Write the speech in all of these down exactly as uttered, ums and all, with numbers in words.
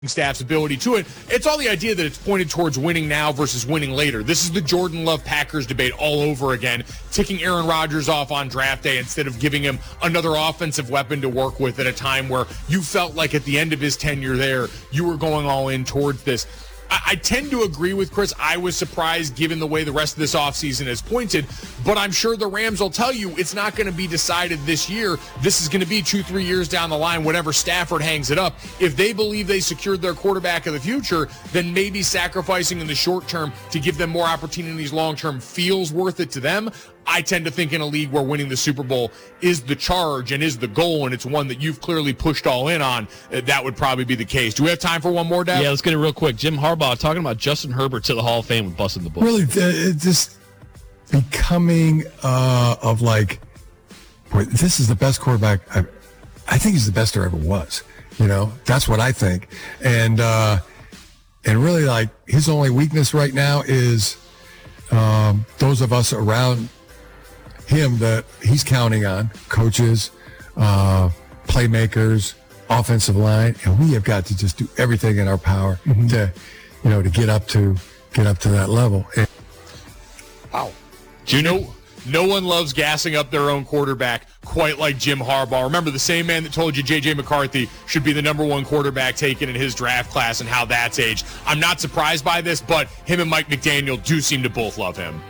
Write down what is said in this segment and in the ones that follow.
staff's ability to it. It's all the idea that it's pointed towards winning now versus winning later. This is the Jordan Love Packers debate all over again, ticking Aaron Rodgers off on draft day instead of giving him another offensive weapon to work with at a time where you felt like at the end of his tenure there, you were going all in towards this. I tend to agree with Chris. I was surprised given the way the rest of this offseason is pointed, but I'm sure the Rams will tell you it's not going to be decided this year. This is going to be two, three years down the line, whenever Stafford hangs it up. If they believe they secured their quarterback of the future, then maybe sacrificing in the short term to give them more opportunities long term feels worth it to them. I tend to think in a league where winning the Super Bowl is the charge and is the goal, and it's one that you've clearly pushed all in on, that would probably be the case. Do we have time for one more, Dad? Yeah, let's get it real quick. Jim Harbaugh talking about Justin Herbert to the Hall of Fame with busting the book. Really, uh, just becoming uh, of like, boy, this is the best quarterback. I, I think he's the best there ever was. You know, that's what I think. And uh, and really, like, his only weakness right now is um, those of us around him that he's counting on, coaches, uh, playmakers, offensive line, and we have got to just do everything in our power mm-hmm. to, you know, to get up to get up to that level. And, wow. Do you know, no one loves gassing up their own quarterback quite like Jim Harbaugh. Remember, the same man that told you J J McCarthy should be the number one quarterback taken in his draft class and how that's aged. I'm not surprised by this, but him and Mike McDaniel do seem to both love him.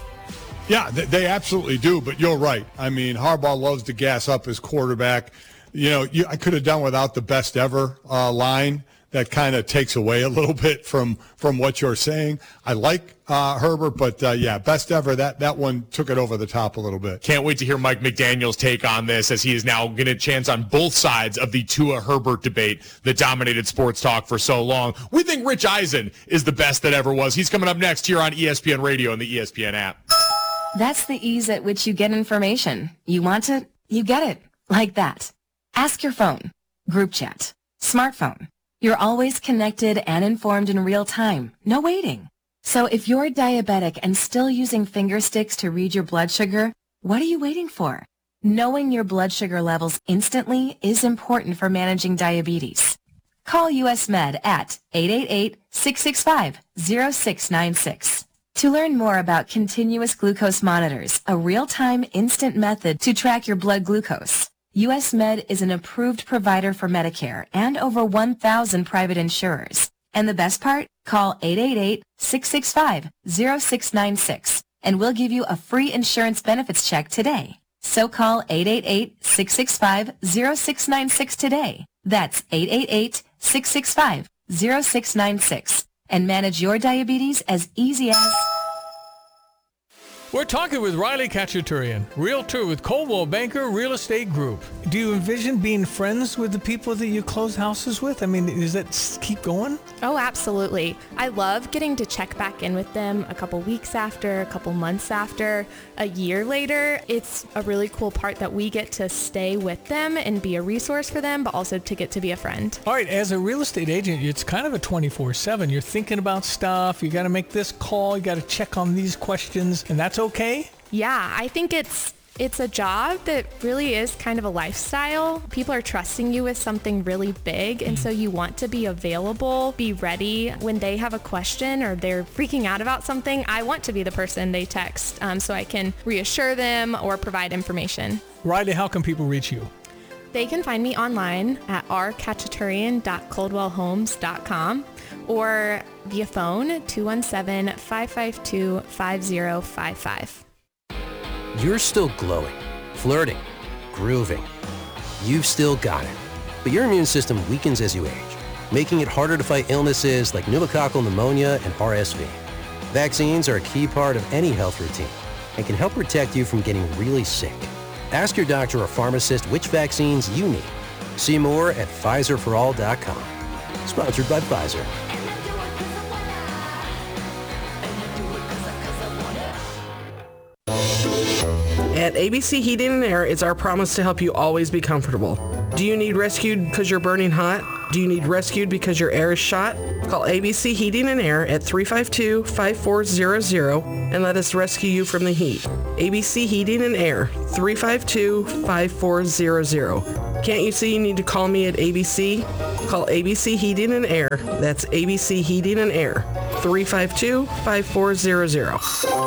Yeah, they absolutely do, but you're right. I mean, Harbaugh loves to gas up his quarterback. You know, you, I could have done without the best ever uh, line. That kind of takes away a little bit from, from what you're saying. I like uh, Herbert, but, uh, yeah, best ever, that, that one took it over the top a little bit. Can't wait to hear Mike McDaniel's take on this, as he is now getting a chance on both sides of the Tua-Herbert debate that dominated sports talk for so long. We think Rich Eisen is the best that ever was. He's coming up next here on E S P N Radio and the E S P N app. That's the ease at which you get information. You want it, you get it. Like that. Ask your phone. Group chat. Smartphone. You're always connected and informed in real time. No waiting. So if you're diabetic and still using finger sticks to read your blood sugar, what are you waiting for? Knowing your blood sugar levels instantly is important for managing diabetes. Call U S Med at eight eight eight, six six five, zero six nine six. To learn more about continuous glucose monitors, a real-time instant method to track your blood glucose, U S Med is an approved provider for Medicare and over one thousand private insurers. And the best part? Call eight eight eight, six six five, zero six nine six and we'll give you a free insurance benefits check today. So call eight eight eight, six six five, zero six nine six today. That's eight eight eight, six six five, zero six nine six. And manage your diabetes as easy as... We're talking with Riley Khachaturian, realtor with Coldwell Banker Real Estate Group. Do you envision being friends with the people that you close houses with? I mean, does that keep going? Oh, absolutely. I love getting to check back in with them a couple weeks after, a couple months after, a year later. It's a really cool part that we get to stay with them and be a resource for them, but also to get to be a friend. All right, as a real estate agent, it's kind of a twenty-four seven. You're thinking about stuff. You got to make this call. You got to check on these questions, and that's okay? Yeah, I think it's it's a job that really is kind of a lifestyle. People are trusting you with something really big, and so you want to be available, be ready when they have a question or they're freaking out about something. I want to be the person they text um, so I can reassure them or provide information. Riley, how can people reach you? They can find me online at r khachaturian dot coldwell homes dot com or via phone two one seven, five five two, five zero five five. You're still glowing, flirting, grooving. You've still got it. But your immune system weakens as you age, making it harder to fight illnesses like pneumococcal pneumonia and R S V. Vaccines are a key part of any health routine and can help protect you from getting really sick. Ask your doctor or pharmacist which vaccines you need. See more at Pfizer for all dot com. Sponsored by Pfizer. At A B C Heating and Air, it's our promise to help you always be comfortable. Do you need rescued because you're burning hot? Do you need rescued because your air is shot? Call A B C Heating and Air at three five two, five four zero zero and let us rescue you from the heat. A B C Heating and Air, three five two, five four zero zero. Can't you see you need to call me at A B C? Call A B C Heating and Air. That's A B C Heating and Air. three five two, five four zero zero.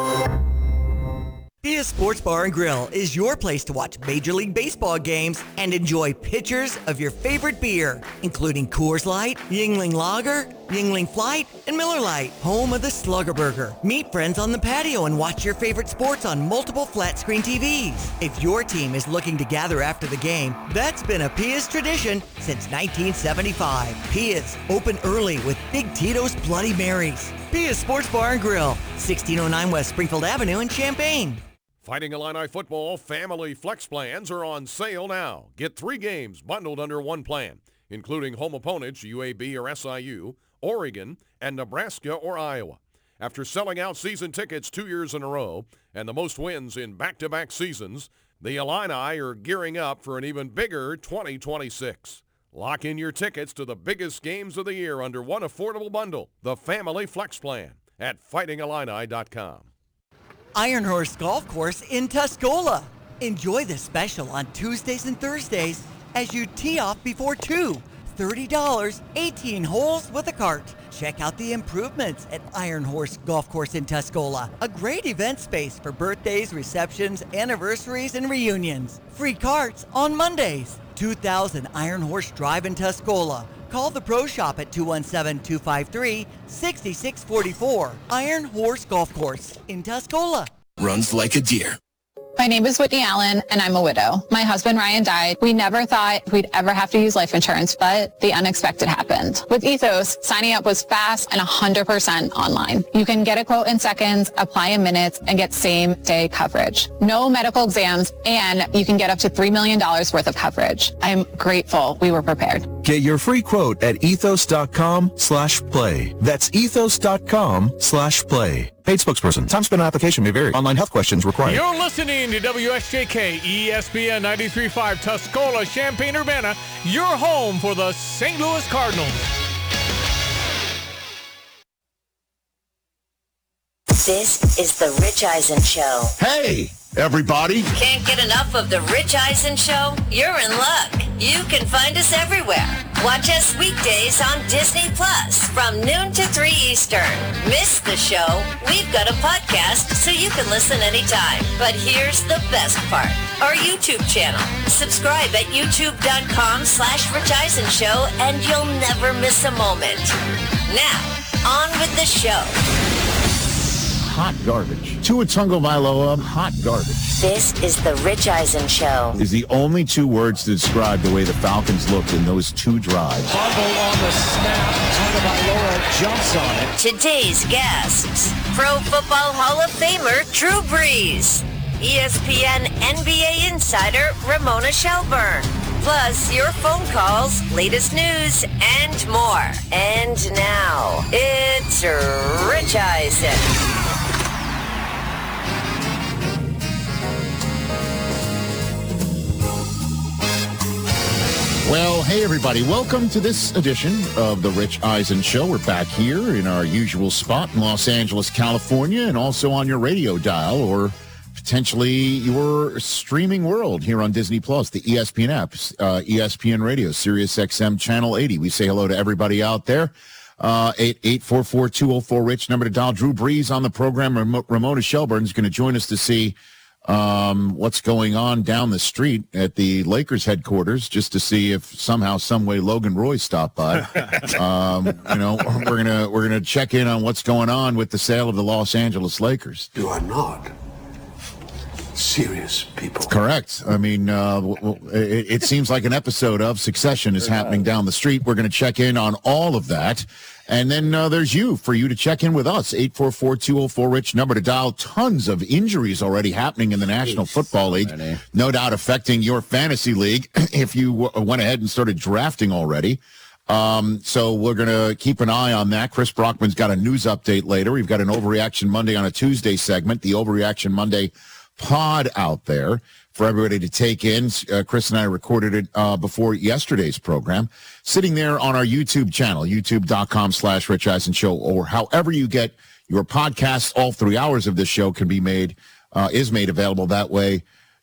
Pia Sports Bar and Grill is your place to watch Major League Baseball games and enjoy pitchers of your favorite beer, including Coors Light, Yuengling Lager, Yuengling Flight, and Miller Lite, home of the Slugger Burger. Meet friends on the patio and watch your favorite sports on multiple flat-screen T Vs. If your team is looking to gather after the game, that's been a Pia's tradition since nineteen seventy-five. Pia's, open early with Big Tito's Bloody Marys. Pia's Sports Bar and Grill, sixteen oh nine West Springfield Avenue in Champaign. Fighting Illini football family flex plans are on sale now. Get three games bundled under one plan, including home opponents U A B or S I U, Oregon, and Nebraska or Iowa. After selling out season tickets two years in a row and the most wins in back-to-back seasons, the Illini are gearing up for an even bigger twenty twenty-six. Lock in your tickets to the biggest games of the year under one affordable bundle, the Family Flex Plan, at fighting illini dot com. Iron Horse Golf Course in Tuscola. Enjoy the special on Tuesdays and Thursdays as you tee off before two. thirty dollars, eighteen holes with a cart. Check out the improvements at Iron Horse Golf Course in Tuscola. A great event space for birthdays, receptions, anniversaries, and reunions. Free carts on Mondays. two thousand Iron Horse Drive in Tuscola. Call the Pro Shop at two one seven, two five three, six six four four. Iron Horse Golf Course in Tuscola. Runs like a deer. My name is Whitney Allen, and I'm a widow. My husband, Ryan, died. We never thought we'd ever have to use life insurance, but the unexpected happened. With Ethos, signing up was fast and one hundred percent online. You can get a quote in seconds, apply in minutes, and get same-day coverage. No medical exams, and you can get up to three million dollars worth of coverage. I'm grateful we were prepared. Get your free quote at ethos.com slash play. That's ethos.com slash play. Paid spokesperson. Time spent on application may vary. Online health questions required. You're listening to W S J K E S P N ninety-three point five Tuscola, Champaign-Urbana, your home for the Saint Louis Cardinals. This is the Rich Eisen Show. Hey, everybody. Can't get enough of the Rich Eisen Show? You're in luck. You can find us everywhere. Watch us weekdays on Disney Plus from noon to three Eastern. Miss the show? We've got a podcast so you can listen anytime. But here's the best part. Our YouTube channel. Subscribe at youtube.com slash Rich Eisen Show and you'll never miss a moment. Now, on with the show. Hot garbage. Tua Tagovailoa, hot garbage. This is the Rich Eisen Show. Is the only two words to describe the way the Falcons looked in those two drives. Fumble on the snap. Tagovailoa jumps on it. Today's guests. Pro Football Hall of Famer Drew Brees. E S P N N B A insider Ramona Shelburne. Plus your phone calls, latest news, and more. And now, it's Rich Eisen. Well, hey, everybody. Welcome to this edition of the Rich Eisen Show. We're back here in our usual spot in Los Angeles, California, and also on your radio dial or potentially your streaming world here on Disney Plus, the E S P N app, uh, E S P N Radio, Sirius X M Channel eighty. We say hello to everybody out there. Uh, eight eight four four, two oh four, RICH, number to dial. Drew Brees on the program. Ram- Ramona Shelburne is going to join us to see um, what's going on down the street at the Lakers headquarters, just to see if somehow, some way, Logan Roy stopped by. um, you know, we're gonna we're gonna check in on what's going on with the sale of the Los Angeles Lakers. You are not serious people. Correct. I mean, uh, w- w- it, it seems like an episode of Succession is happening down the street. We're going to check in on all of that. And then uh, there's you for you to check in with us. eight four four, two oh four, RICH, number to dial. Tons of injuries already happening in the National Football League. No doubt affecting your fantasy league if you w- went ahead and started drafting already. Um, so we're going to keep an eye on that. Chris Brockman's got a news update later. We've got an Overreaction Monday on a Tuesday segment, the Overreaction Monday pod out there for everybody to take in. Uh, Chris and I recorded it uh, before yesterday's program, sitting there on our YouTube channel, youtube.com slash Rich Eisen Show, or however you get your podcasts. All three hours of this show can be made, uh, is made available that way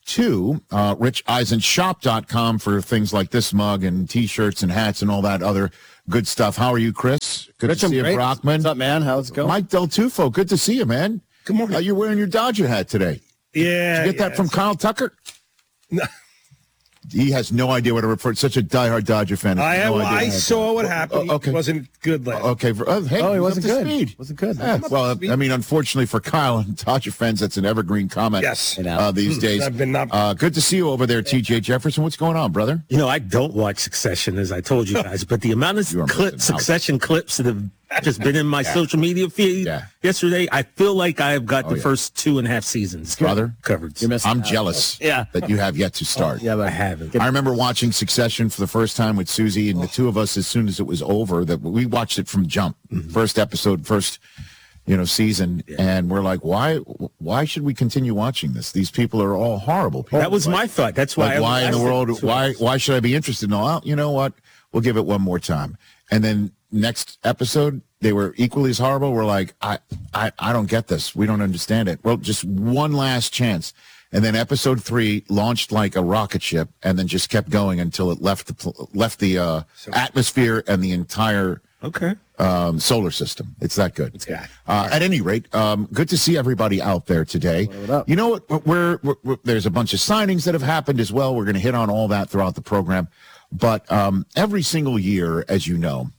to uh, rich eisen shop dot com for things like this mug and T-shirts and hats and all that other good stuff. How are you, Chris? Good Rich, to see I'm you, great. Brockman. What's up, man? How's it going? Mike Del Tufo, good to see you, man. Good morning. Uh, you're wearing your Dodger hat today. Yeah. Did you get that yeah. from Kyle Tucker? No. He has no idea what to refer. Such a diehard Dodger fan. I, has no well, idea I saw what happened. Uh, okay. He wasn't good last Okay. For, uh, hey, Oh, he he's wasn't up to good. Speed. Wasn't good. Yeah, well, I mean, unfortunately for Kyle and Dodger fans, that's an evergreen comment. Yes. Uh, these days. I've been not- uh, good to see you over there, T J Jefferson. What's going on, brother? You know, I don't watch Succession, as I told you guys, but the amount of clip, Succession clips that have just been in my Yeah. social media feed Yeah. yesterday, I feel like I've got Oh, the yeah. first two and a half seasons Brother, covered. I'm jealous Yeah. that you have yet to start. yeah, but I haven't. I remember watching Succession for the first time with Susie, and the two of us, as soon as it was over, that we watched it from jump, Mm-hmm. first episode, first, you know, season, and we're like, why, why should we continue watching this? These people are all horrible people. That was my thought. That's why Like, I why in the lasted world? two Why, hours. why should I be interested? No, well, you know what? We'll give it one more time, and then next episode, they were equally as horrible. We're like, I, I, I don't get this. We don't understand it. Well, just one last chance. And then episode three launched like a rocket ship and then just kept going until it left the, pl- left the uh, atmosphere and the entire Okay. um, solar system. It's that good. It's good. Uh, at any rate, um, good to see everybody out there today. You know what? We're, we're, we're, there's a bunch of signings that have happened as well. We're going to hit on all that throughout the program. But um, every single year, as you know,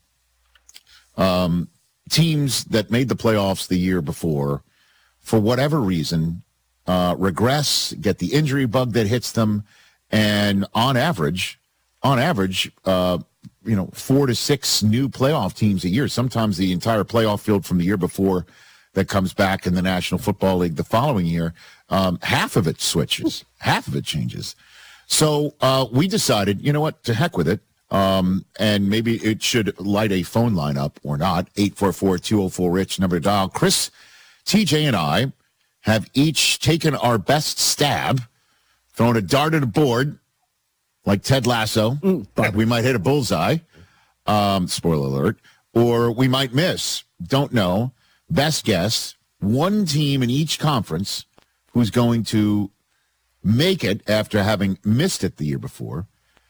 um, teams that made the playoffs the year before, for whatever reason, uh, regress, get the injury bug that hits them, and on average, on average, uh, you know, four to six new playoff teams a year. Sometimes the entire playoff field from the year before that comes back in the National Football League the following year, um, half of it switches, half of it changes. So uh, we decided, you know what, to heck with it. Um, and maybe it should light a phone line up or not. eight four four, two oh four, RICH, number to dial. Chris, T J, and I have each taken our best stab, thrown a dart at a board, like Ted Lasso. But we might hit a bullseye. Um, spoiler alert. Or we might miss. Don't know. Best guess, one team in each conference who's going to make it after having missed it the year before,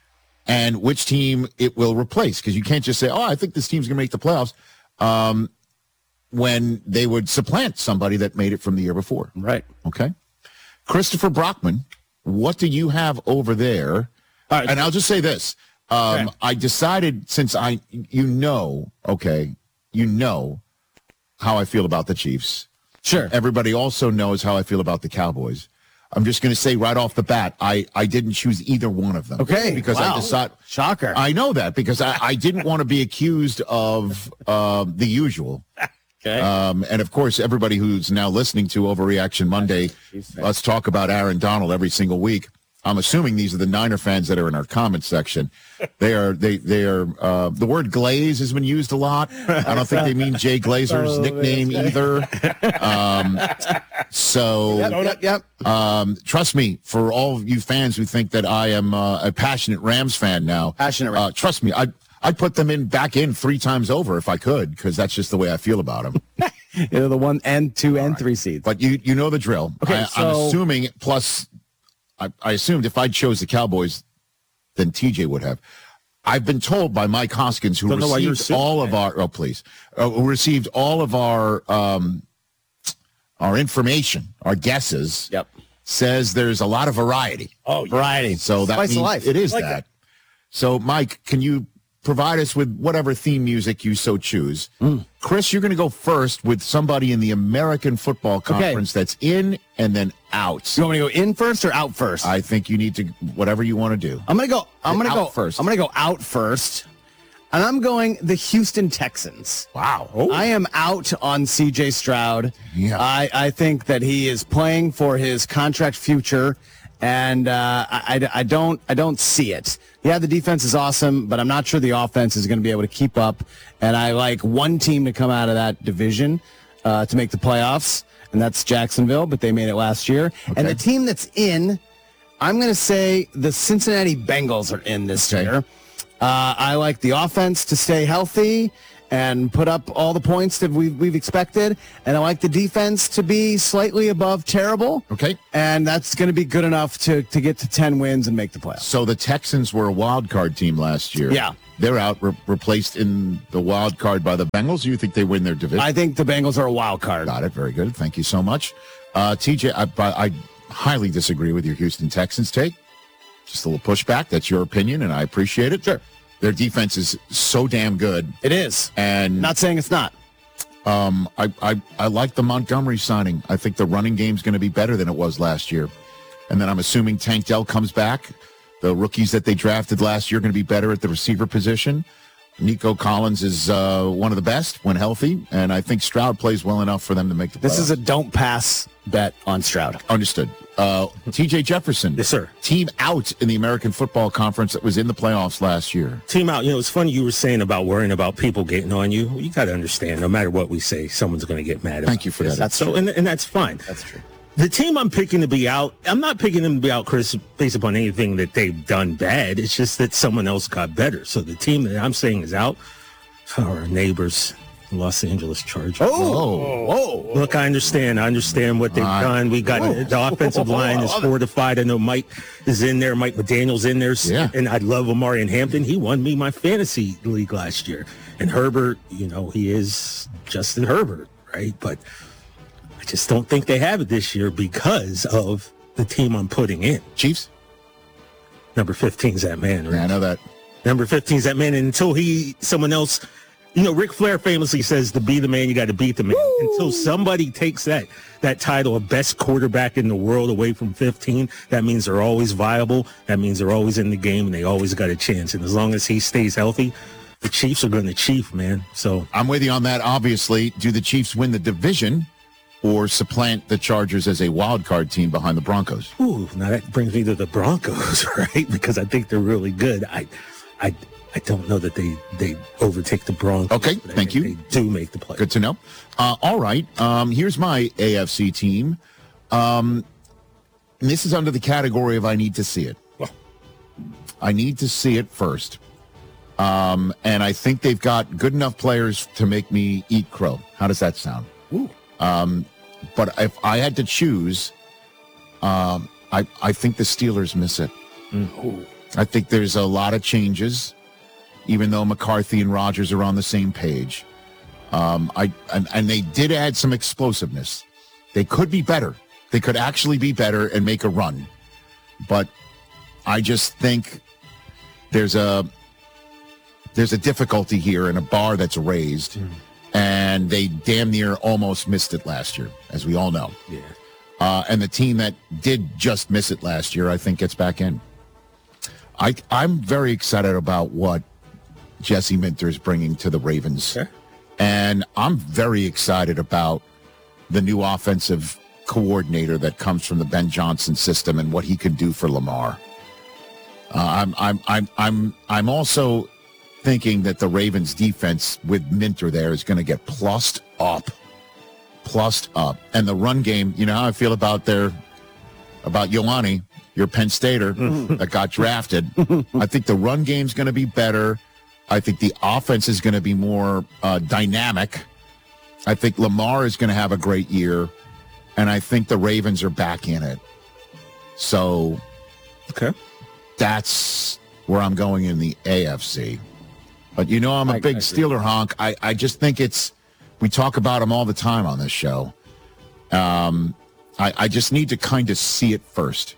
and which team it will replace. Because you can't just say, oh, I think this team's going to make the playoffs, um, when they would supplant somebody that made it from the year before. Right. Okay. Christopher Brockman, what do you have over there? All right. And I'll just say this. Um, Okay. I decided, since I, you know, okay, you know how I feel about the Chiefs. Sure. Everybody also knows how I feel about the Cowboys. I'm just going to say right off the bat, I, I didn't choose either one of them. Okay. Because Wow. I decided. Shocker. I know that because I, I didn't want to be accused of um, the usual. Okay. Um, and of course, everybody who's now listening to Overreaction Monday, let's talk about Aaron Donald every single week. I'm assuming these are the Niner fans that are in our comment section. They are, they, they are, uh, the word glaze has been used a lot. I don't think they mean Jay Glazer's Oh, nickname either. Um, so, Yep, yep, yep. um, trust me, for all of you fans who think that I am uh, a passionate Rams fan now, Passionate uh, trust me, I, I'd put them in back in three times over if I could, because that's just the way I feel about them. They're the one and two and three seeds. But you, you know the drill. Okay, I, I'm so- assuming, plus, I, I assumed if I chose the Cowboys, then T J would have. I've been told by Mike Hoskins, who Don't know why you're received assuming all of that. our, oh, please, uh, who received all of our, um, our information, our guesses, Yep. says there's a lot of variety. Oh, variety. So that Spice of means life. it is Like that. that. So, Mike, can you provide us with whatever theme music you so choose? Mm. Chris, you're going to go first with somebody in the American Football Conference that's in and then out. You want me to go in first or out first? I think you need to, whatever you want to do. I'm gonna go. I'm gonna Out go first. I'm gonna go out first, and I'm going the Houston Texans. Wow. I am out on C J Stroud. Yeah. I, I think that he is playing for his contract future, and uh, I, I, I don't I don't see it. Yeah, the defense is awesome, but I'm not sure the offense is going to be able to keep up. And I like one team to come out of that division uh, to make the playoffs, and that's Jacksonville. But they made it last year. And the team that's in, I'm going to say the Cincinnati Bengals are in this Okay. year. Uh, I like the offense to stay healthy, and put up all the points that we've, we've expected. And I like the defense to be slightly above terrible. Okay. And that's going to be good enough to, to get to ten wins and make the playoffs. So the Texans were a wild card team last year. Yeah. They're out, re- replaced in the wild card by the Bengals. Do you think they win their division? I think the Bengals are a wild card. Got it. Very good. Thank you so much. Uh, T J, I, I highly disagree with your Houston Texans take. Just a little pushback. That's your opinion, and I appreciate it. Sure. Their defense is so damn good. It is. And not saying it's not. Um, I, I, I like the Montgomery signing. I think the running game's going to be better than it was last year. And then I'm assuming Tank Dell comes back. The rookies that they drafted last year are going to be better at the receiver position. Nico Collins is uh, one of the best when healthy, and I think Stroud plays well enough for them to make the playoffs. This is a don't pass bet on Stroud. Understood. Uh, T J Jefferson. Yes, sir. Team out in the American Football Conference that was in the playoffs last year. Team out. You know, it's funny you were saying about worrying about people getting on you. You got to understand, no matter what we say, someone's going to get mad. Thank you for that. That's so, and, and that's fine. That's true. The team I'm picking to be out, I'm not picking them to be out, Chris, based upon anything that they've done bad. It's just that someone else got better. So the team that I'm saying is out are our neighbors, the Los Angeles Chargers. Oh, whoa. Look, I understand. I understand what they've Uh, done. We got whoa. the offensive line is fortified. I know Mike is in there. Mike McDaniel's in there. Yeah. And I love Omarion Hampton. He won me my fantasy league last year. And Herbert, you know, he is Justin Herbert, right? But I just don't think they have it this year because of the team I'm putting in. Chiefs? Number fifteen is that man, right? Yeah, I know that. Number fifteen is that man. And until he, someone else, you know, Ric Flair famously says to be the man, you got to beat the man. Woo! Until somebody takes that that title of best quarterback in the world away from fifteen, that means they're always viable. That means they're always in the game and they always got a chance. And as long as he stays healthy, the Chiefs are going to chief, man. So I'm with you on that, obviously. Do the Chiefs win the division or supplant the Chargers as a wild card team behind the Broncos? Ooh, now that brings me to the Broncos, right? Because I think they're really good. I, I, I don't know that they, they overtake the Broncos. Okay, but I thank think you. They do make the play. Good to know. Uh, all right, um, here's my A F C team. Um, and this is under the category of I need to see it. I need to see it first. Um, and I think they've got good enough players to make me eat crow. How does that sound? Ooh. Um, but if I had to choose, um, I, I think the Steelers miss it. Mm. I think there's a lot of changes, even though McCarthy and Rodgers are on the same page. Um, I and, and they did add some explosiveness. They could be better. They could actually be better and make a run. But I just think there's a there's a difficulty here and a bar that's raised. Mm. And they damn near almost missed it last year, as we all know. Yeah. Uh, and the team that did just miss it last year, I think, gets back in. I, I'm very excited about what Jesse Minter is bringing to the Ravens. Okay. And I'm very excited about the new offensive coordinator that comes from the Ben Johnson system and what he can do for Lamar. Uh, I'm, I'm, I'm, I'm, I'm also thinking that the Ravens defense with Minter there is going to get plussed up, plussed up. And the run game, you know how I feel about their, about Ioane, your Penn Stater that got drafted. I think the run game's going to be better. I think the offense is going to be more uh, dynamic. I think Lamar is going to have a great year. And I think the Ravens are back in it. So okay, that's where I'm going in the A F C. But you know I'm a I, big I Steeler honk. I, I just think it's, we talk about them all the time on this show. Um, I, I just need to kind of see it first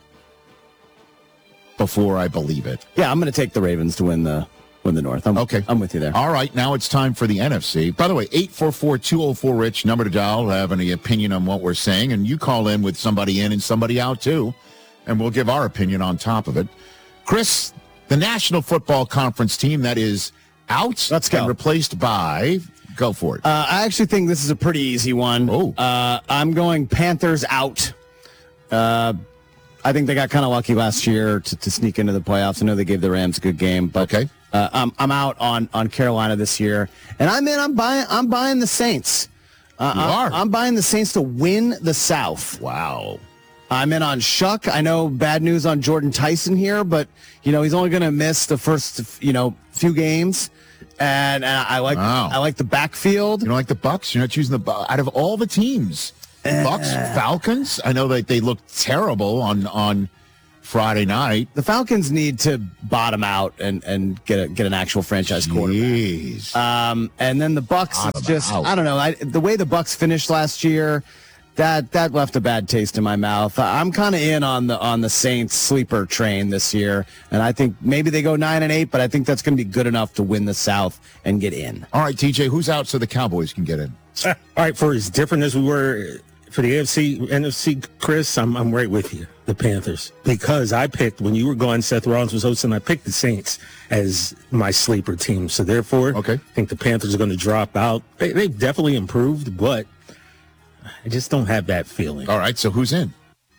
before I believe it. Yeah, I'm going to take the Ravens to win the win the North. I'm, okay. I'm with you there. All right, now it's time for the N F C. By the way, eight four four, two oh four, RICH, number to dial, have any opinion on what we're saying, and you call in with somebody in and somebody out too, and we'll give our opinion on top of it. Chris, the National Football Conference team that is out Let's go. and replaced by, go for it. Uh, I actually think this is a pretty easy one. Oh. Uh, I'm going Panthers out. Uh, I think they got kind of lucky last year to, to sneak into the playoffs. I know they gave the Rams a good game, but okay. uh, I'm I'm out on, on Carolina this year, and I'm in. I'm buying. I'm buying the Saints. Uh, You I'm, are? I'm buying the Saints to win the South. Wow. I'm in on Shuck. I know bad news on Jordan Tyson here, but you know he's only going to miss the first you know few games, and, and I like Wow. I like the backfield. You don't like the Bucks? You're not choosing the Bucks out of all the teams. Bucks, Falcons. I know that they look terrible on on Friday night. The Falcons need to bottom out and, and get a, get an actual franchise Jeez. quarterback. Um, and then the Bucks, Bottom it's just out. I don't know. I, the way the Bucks finished last year, that that left a bad taste in my mouth. I'm kind of in on the on the Saints sleeper train this year, and I think maybe they go nine and eight, but I think that's going to be good enough to win the South and get in. All right, T J, who's out so the Cowboys can get in? All right, for as different as we were for the A F C, N F C, Chris, I'm I'm right with you, the Panthers, because I picked when you were gone. Seth Rollins was hosting. I picked the Saints as my sleeper team, so therefore, okay, I think the Panthers are going to drop out. They, they've definitely improved, but I just don't have that feeling. All right, so who's in?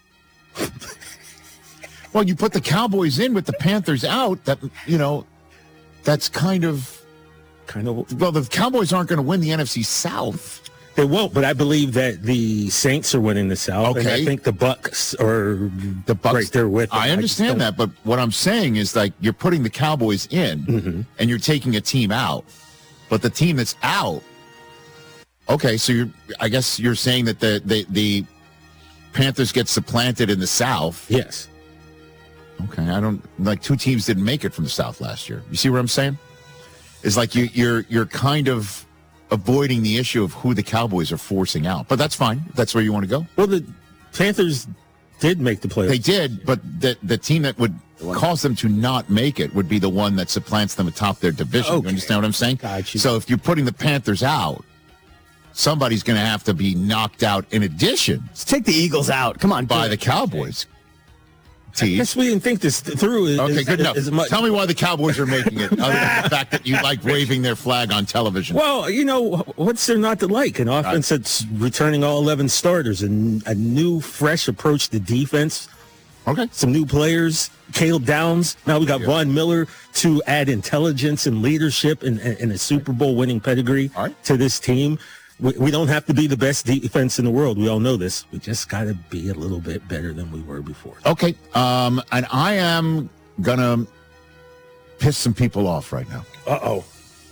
Well, you put the Cowboys in with the Panthers out. That you know, that's kind of, kind of. Well, the Cowboys aren't going to win the N F C South. They won't, but I believe that the Saints are winning the South, and Okay. I think the Bucks are the Bucks right there with them. I just understand don't- that, but what I'm saying is like you're putting the Cowboys in, Mm-hmm. and you're taking a team out, but the team that's out. Okay, so you're. I guess you're saying that the the, the Panthers get supplanted in the South. Yes. Okay, I don't like two teams didn't make it from the South last year. You see what I'm saying? It's like you you're you're kind of avoiding the issue of who the Cowboys are forcing out, but that's fine. That's where you want to go. Well, the Panthers did make the playoffs. They did, but the the team that would cause them to not make it would be the one that supplants them atop their division. Okay. You understand what I'm saying? Got you. So if you're putting the Panthers out, somebody's going to have to be knocked out in addition. Let's take the Eagles out. Come on, by do the it. Cowboys. I T. guess we didn't think this through. As, Okay, good enough. as much. Tell me why the Cowboys are making it, other than the fact that you like waving their flag on television. Well, you know, what's there not to like? An offense that's returning all eleven starters, and a new, fresh approach to defense. Okay. Some new players. Caleb Downs. Now we got Von Miller to add intelligence and leadership and, and, and a Super Bowl winning pedigree to this team. We, we don't have to be the best defense in the world. We all know this. We just got to be a little bit better than we were before. Okay, um, and I am going to piss some people off right now. Uh-oh.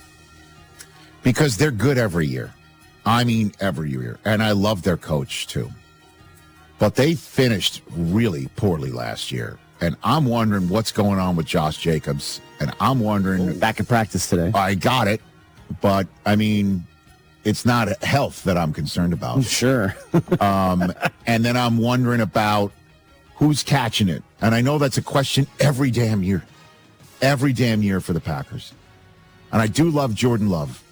Because they're good every year. I mean, every year. And I love their coach, too. But they finished really poorly last year. And I'm wondering what's going on with Josh Jacobs. And I'm wondering... Back in practice today. I got it. But, I mean, it's not health that I'm concerned about. Sure. um, and then I'm wondering about who's catching it. And I know that's a question every damn year. Every damn year for the Packers. And I do love Jordan Love.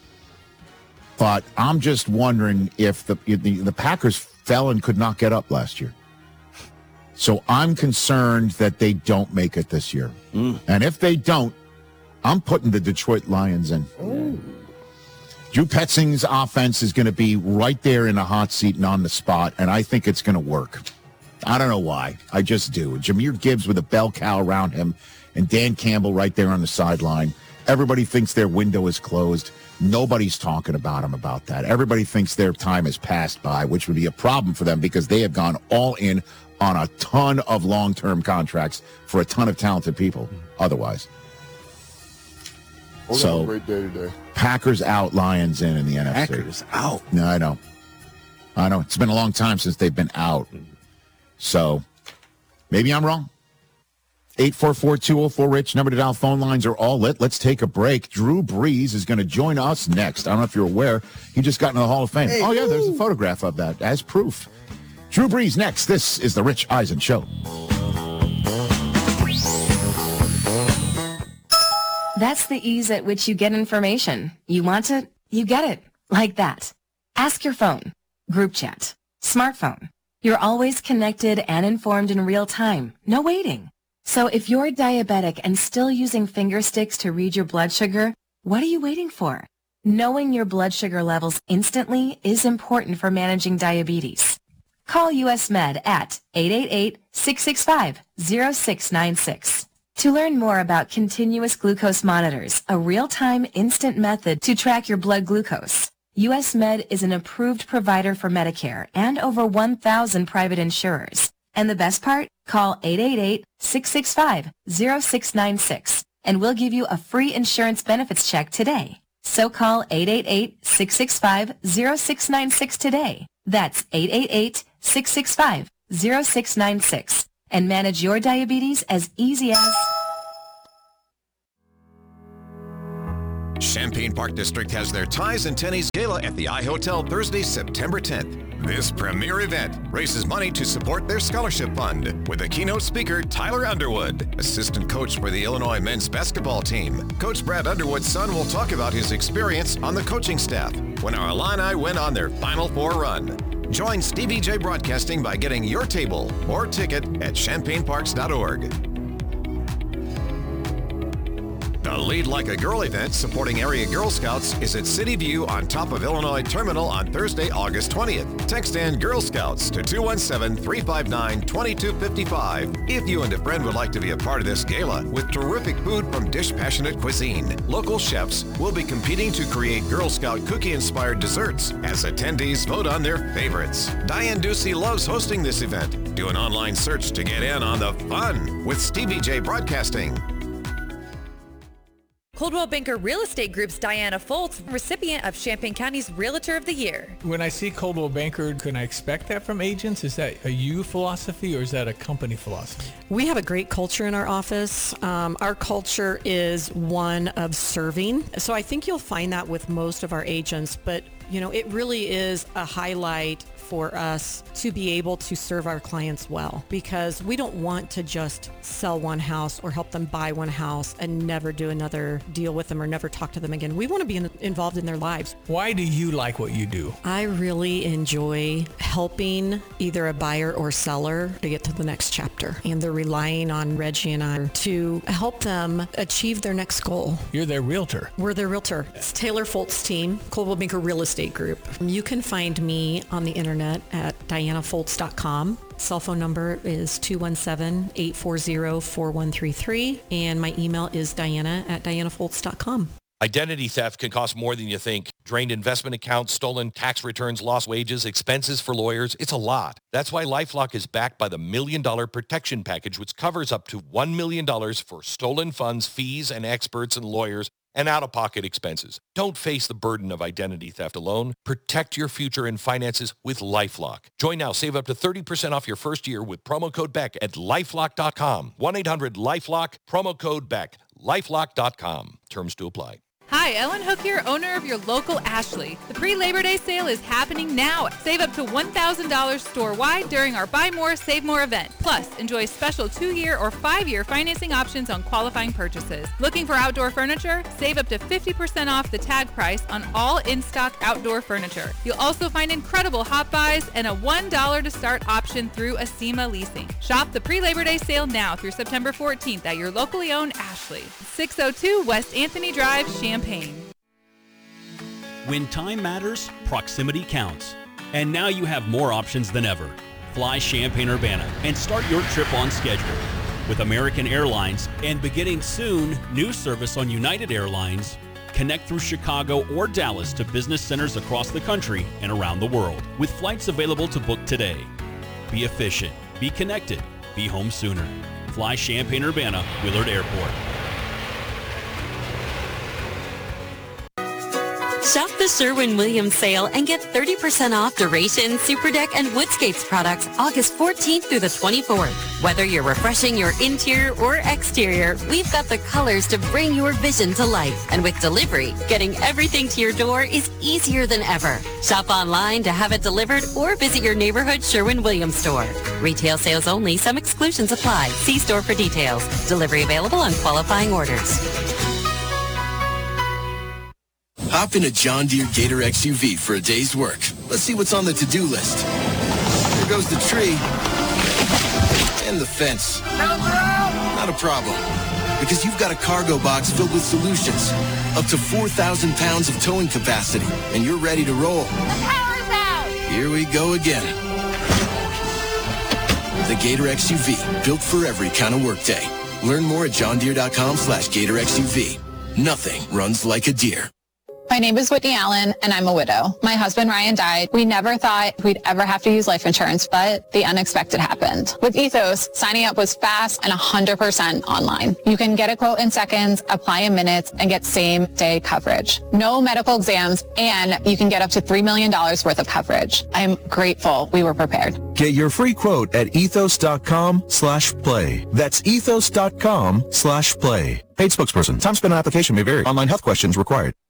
But I'm just wondering if the, the the Packers fell and could not get up last year. So I'm concerned that they don't make it this year. And if they don't, I'm putting the Detroit Lions in. Drew Petzing's offense is going to be right there in the hot seat and on the spot, and I think it's going to work. I don't know why. I just do. Jahmyr Gibbs with a bell cow around him, and Dan Campbell right there on the sideline. Everybody thinks their window is closed. Nobody's talking about them about that. Everybody thinks their time has passed by, which would be a problem for them because they have gone all in on a ton of long-term contracts for a ton of talented people otherwise. We're So- having a great day today. Packers out, Lions in in the N F C. Packers out. No, I know. I know. It's been a long time since they've been out. So maybe I'm wrong. eight four four, two oh four, RICH. Number to dial. Phone lines are all lit. Let's take a break. Drew Brees is going to join us next. I don't know if you're aware. He just got into the Hall of Fame. Hey, oh, yeah, there's a woo. photograph of that as proof. Drew Brees next. This is the Rich Eisen Show. That's the ease at which you get information. You want it, you get it. Like that. Ask your phone. Group chat. Smartphone. You're always connected and informed in real time. No waiting. So if you're diabetic and still using finger sticks to read your blood sugar, what are you waiting for? Knowing your blood sugar levels instantly is important for managing diabetes. Call U S Med at eight eight eight, six six five, zero six nine six. To learn more about continuous glucose monitors, a real-time instant method to track your blood glucose, U S Med is an approved provider for Medicare and over one thousand private insurers. And the best part? Call eight eight eight, six six five, zero six nine six and we'll give you a free insurance benefits check today. So call eight eight eight, six six five, zero six nine six today. That's eight eight eight, six six five, zero six nine six. And manage your diabetes as easy as... Champaign Park District has their Ties and Tennies Gala at the iHotel Thursday, September tenth. This premier event raises money to support their scholarship fund with a keynote speaker, Tyler Underwood, assistant coach for the Illinois men's basketball team. Coach Brad Underwood's son will talk about his experience on the coaching staff when our Illini went on their Final Four run. Join Stevie J Broadcasting by getting your table or ticket at champaign parks dot org. The Lead Like a Girl event supporting area Girl Scouts is at City View on top of Illinois Terminal on Thursday, August twentieth. Text in Girl Scouts to two one seven, three five nine, two two five five if you and a friend would like to be a part of this gala with terrific food from Dish Passionate Cuisine. Local chefs will be competing to create Girl Scout cookie-inspired desserts as attendees vote on their favorites. Diane Ducey loves hosting this event. Do an online search to get in on the fun with Stevie J Broadcasting. Coldwell Banker Real Estate Group's Diana Foltz, recipient of Champaign County's Realtor of the Year. When I see Coldwell Banker, can I expect that from agents? Is that a you philosophy or is that a company philosophy? We have a great culture in our office. Um, our culture is one of serving. So I think you'll find that with most of our agents, but you know, it really is a highlight for us to be able to serve our clients well, because we don't want to just sell one house or help them buy one house and never do another deal with them or never talk to them again. We want to be in, involved in their lives. Why do you like what you do? I really enjoy helping either a buyer or seller to get to the next chapter. And they're relying on Reggie and I to help them achieve their next goal. You're their realtor. We're their realtor. It's Taylor Foltz team, Coldwell Banker Real Estate Group. You can find me on the internet at diana foltz dot com. Cell phone number is two one seven, eight four zero, four one three three, and my email is diana at diana foltz dot com. Identity theft can cost more than you think. Drained investment accounts, stolen tax returns, lost wages, expenses for lawyers. It's a lot. That's why LifeLock is backed by the Million Dollar Protection Package, which covers up to one million dollars for stolen funds, fees, and experts and lawyers, and out-of-pocket expenses. Don't face the burden of identity theft alone. Protect your future and finances with LifeLock. Join now. Save up to thirty percent off your first year with promo code Beck at lifelock dot com. one eight hundred lifelock, promo code Beck, lifelock dot com. Terms to apply. Hi, Ellen Hook here, owner of your local Ashley. The pre-Labor Day sale is happening now. Save up to one thousand dollars store-wide during our Buy More, Save More event. Plus, enjoy special two-year or five-year financing options on qualifying purchases. Looking for outdoor furniture? Save up to fifty percent off the tag price on all in-stock outdoor furniture. You'll also find incredible hot buys and a one dollar to start option through Acima Leasing. Shop the pre-Labor Day sale now through September fourteenth at your locally owned Ashley. six oh two West Anthony Drive, Champaign. When time matters, proximity counts. And now you have more options than ever. Fly Champaign-Urbana and start your trip on schedule. With American Airlines and beginning soon, new service on United Airlines, connect through Chicago or Dallas to business centers across the country and around the world, with flights available to book today. Be efficient, be connected, be home sooner. Fly Champaign-Urbana, Willard Airport. Shop the Sherwin-Williams sale and get thirty percent off Duration, Super Deck, and Woodscapes products August fourteenth through the twenty-fourth. Whether you're refreshing your interior or exterior, we've got the colors to bring your vision to life. And with delivery, getting everything to your door is easier than ever. Shop online to have it delivered or visit your neighborhood Sherwin-Williams store. Retail sales only. Some exclusions apply. See store for details. Delivery available on qualifying orders. Hop in a John Deere Gator X U V for a day's work. Let's see what's on the to-do list. There goes the tree. And the fence. Not a problem. Because you've got a cargo box filled with solutions. Up to four thousand pounds of towing capacity. And you're ready to roll. The power's out! Here we go again. The Gator X U V. Built for every kind of workday. Learn more at johndeere.com slash Gator XUV. Nothing runs like a Deere. My name is Whitney Allen, and I'm a widow. My husband, Ryan, died. We never thought we'd ever have to use life insurance, but the unexpected happened. With Ethos, signing up was fast and one hundred percent online. You can get a quote in seconds, apply in minutes, and get same-day coverage. No medical exams, and you can get up to three million dollars worth of coverage. I'm grateful we were prepared. Get your free quote at ethos.com slash play. That's ethos.com slash play. Paid spokesperson. Time spent on application may vary. Online health questions required.